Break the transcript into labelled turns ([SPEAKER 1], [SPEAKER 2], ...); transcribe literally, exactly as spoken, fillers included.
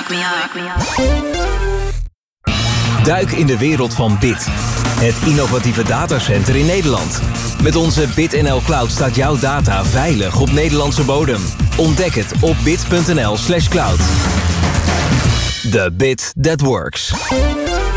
[SPEAKER 1] Duik in de wereld van Bit, het innovatieve datacenter in Nederland. Met onze BitNL Cloud staat jouw data veilig op Nederlandse bodem. Ontdek het op bit punt n l slash cloud. The bit that works.